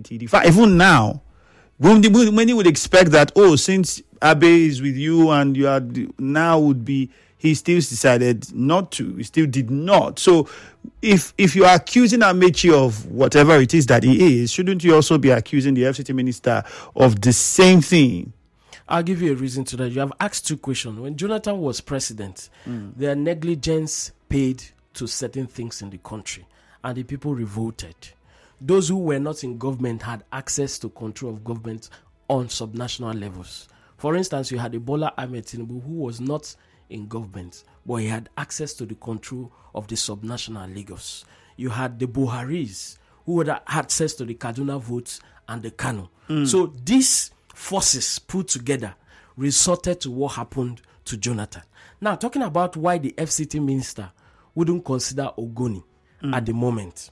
TD5. Even now, many would expect that, since Abe is with you and you are now would be, he still decided not to. He still did not. So if you are accusing Amaechi of whatever it is that he is, shouldn't you also be accusing the FCT minister of the same thing? I'll give you a reason to that. You have asked two questions. When Jonathan was president, their negligence paid to certain things in the country, and the people revolted. Those who were not in government had access to control of government on subnational levels. For instance, you had Bola Ahmed Tinubu, who was not in government, but he had access to the control of the subnational Lagos. You had the Buharis, who had access to the Kaduna votes and the Kano. So these forces put together resulted to what happened to Jonathan. Now, talking about why the FCT minister wouldn't consider Ogoni at the moment,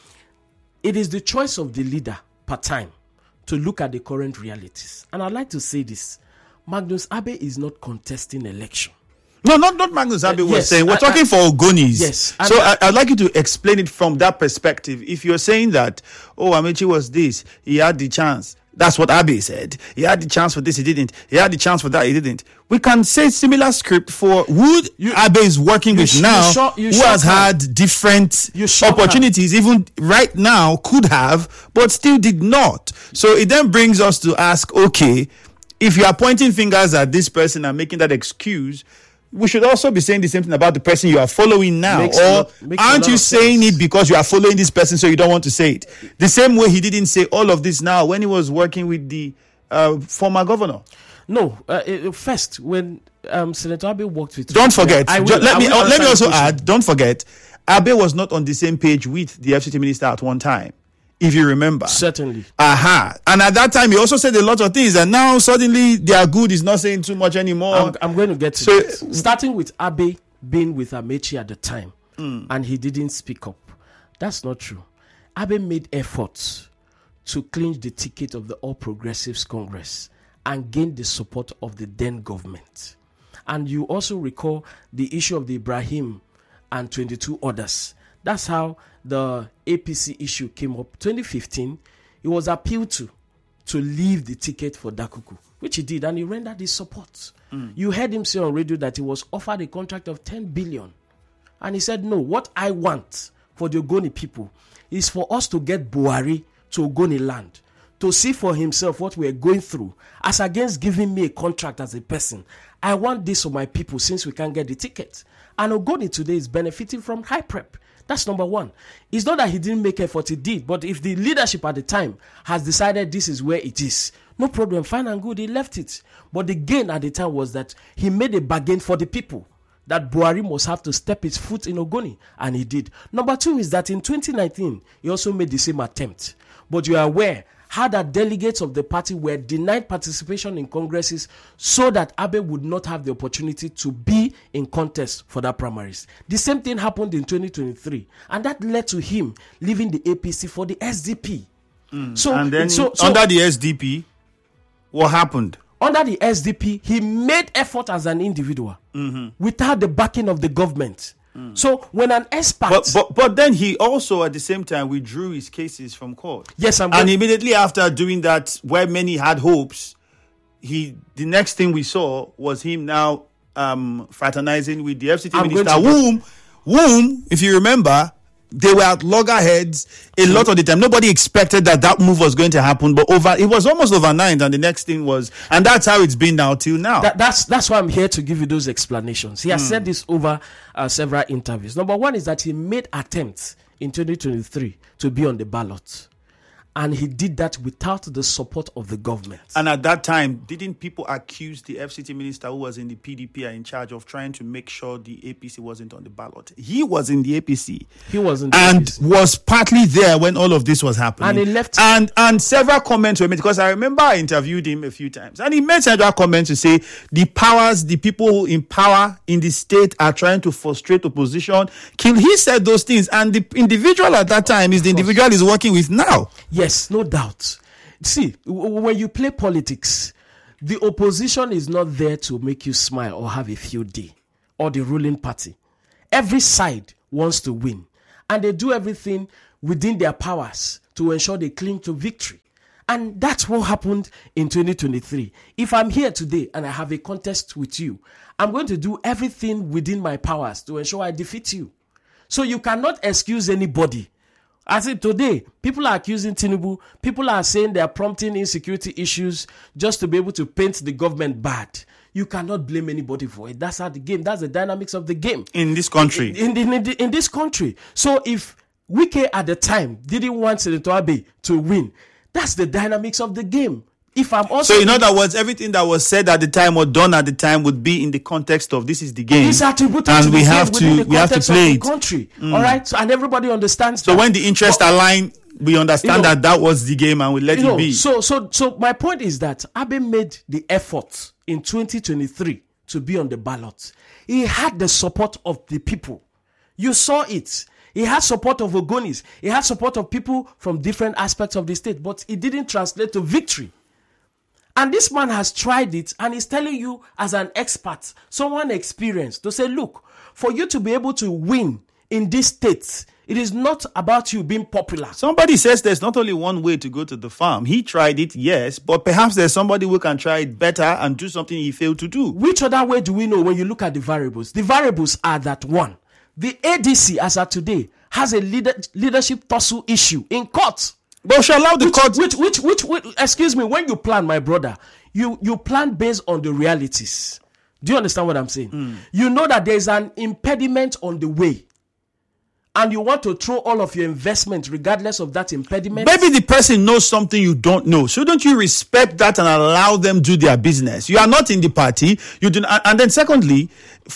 it is the choice of the leader per time to look at the current realities. And I'd like to say this: Magnus Abe is not contesting election. No, not Magnus Abe was saying. We're talking for Ogonis. Yes. So I'd like you to explain it from that perspective. If you're saying that, Amaechi was this, he had the chance. That's what Abe said. He had the chance for this, he didn't. He had the chance for that, he didn't. We can say similar script for who Abe is working with now, who has had different opportunities, even right now, could have, but still did not. So it then brings us to ask, okay, if you are pointing fingers at this person and making that excuse, we should also be saying the same thing about the person you are following now. Aren't you saying it because you are following this person so you don't want to say it? The same way he didn't say all of this now when he was working with the former governor. No, first, when Senator Abe worked with... Don't forget, let me also add, don't forget, Abe was not on the same page with the FCT minister at one time, if you remember. Certainly. And at that time, he also said a lot of things, and now suddenly their good is not saying too much anymore. I'm going to get to that. Starting with Abe being with Amaechi at the time, and he didn't speak up. That's not true. Abe made efforts to clinch the ticket of the All Progressives Congress and gain the support of the then government. And you also recall the issue of the Ibrahim and 22 others. That's how the APC issue came up. 2015, he was appealed to leave the ticket for Dakuku, which he did, and he rendered his support. You heard him say on radio that he was offered a contract of 10 billion. And he said, no, what I want for the Ogoni people is for us to get Buhari to Ogoni land, to see for himself what we are going through, as against giving me a contract as a person. I want this for my people since we can't get the ticket. And Ogoni today is benefiting from high prep. That's number one. It's not that he didn't make effort, he did. But if the leadership at the time has decided this is where it is, no problem, fine and good, he left it. But the gain at the time was that he made a bargain for the people, that Buhari must have to step his foot in Ogoni, and he did. Number two is that in 2019, he also made the same attempt. But you are aware how that delegates of the party were denied participation in congresses so that Abe would not have the opportunity to be in contest for that primaries. The same thing happened in 2023, and that led to him leaving the APC for the SDP. Under the SDP, what happened? Under the SDP, he made effort as an individual without the backing of the government. So when an expert... But then he also at the same time withdrew his cases from court. Yes, and immediately after doing that, where many had hopes, the next thing we saw was him now fraternizing with the FCT minister, whom, if you remember, they were at loggerheads a lot of the time. Nobody expected that move was going to happen, but it was almost overnight, and the next thing was, and that's how it's been now till now. That's why I'm here to give you those explanations. He has said this over several interviews. Number one is that he made attempts in 2023 to be on the ballot, and he did that without the support of the government. And at that time, didn't people accuse the FCT minister who was in the PDP and in charge of trying to make sure the APC wasn't on the ballot? He was in the APC. He was in the and APC. Was partly there when all of this was happening. And he left. And several comments were made, because I remember I interviewed him a few times, and he made several comments to say the people in power in the state are trying to frustrate opposition. He said those things, and the individual at that time is the individual he's working with now. Yes, no doubt. See, when you play politics, the opposition is not there to make you smile or have a field day, or the ruling party. Every side wants to win. and they do everything within their powers to ensure they cling to victory. And that's what happened in 2023. If I'm here today and I have a contest with you, I'm going to do everything within my powers to ensure I defeat you. So you cannot excuse anybody. As in today, people are accusing Tinubu. People are saying they are prompting insecurity issues just to be able to paint the government bad. You cannot blame anybody for it. That's how the game. That's the dynamics of the game in this country. In this country. So if Wike at the time didn't want Senator Abe to win, that's the dynamics of the game. If I'm also so in other words, everything that was said at the time or done at the time would be in the context of this is the game. It's attributed and to we the have game to we have to play of it. the country. All right, so, and everybody understands. So that. when the interests align, we understand that was the game and we let it be. So my point is that Abe made the effort in 2023 to be on the ballot. He had the support of the people. You saw it. He had support of Ogonis. He had support of people from different aspects of the state, but it didn't translate to victory. And this man has tried it and he's telling you as an expert, someone experienced, to say, look, for you to be able to win in these states, it is not about you being popular. Somebody says there's not only one way to go to the farm. He tried it, yes, but perhaps there's somebody who can try it better and do something he failed to do. Which other way do we know when you look at the variables? The variables are that one, the ADC as of today has a leadership tussle issue in court. But shall allow the court. Which, excuse me, when you plan, my brother, you plan based on the realities. Do you understand what I'm saying? You know that there's an impediment on the way. And you want to throw all of your investment regardless of that impediment. Maybe the person knows something you don't know. Shouldn't you respect that and allow them do their business? You are not in the party. You do not, and then secondly,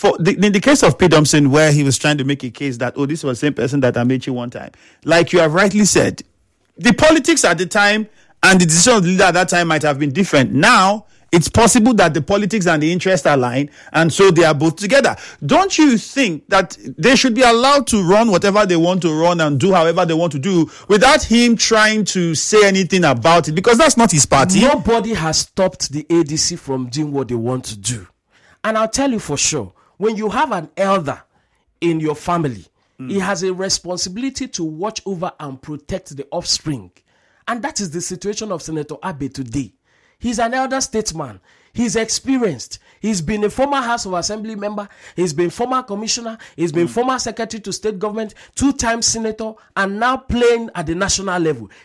in the case of P. Thompson, where he was trying to make a case that, this was the same person that Amechi one time. Like you have rightly said, the politics at the time and the decision of the leader at that time might have been different. Now, it's possible that the politics and the interest align, and so they are both together. Don't you think that they should be allowed to run whatever they want to run and do however they want to do without him trying to say anything about it? Because that's not his party. Nobody has stopped the ADC from doing what they want to do. And I'll tell you for sure, when you have an elder in your family, he has a responsibility to watch over and protect the offspring. And that is the situation of Senator Abe today. He's an elder statesman. He's experienced. He's been a former House of Assembly member. He's been former commissioner. He's been former secretary to state government, 2-time senator, and now playing at the national level.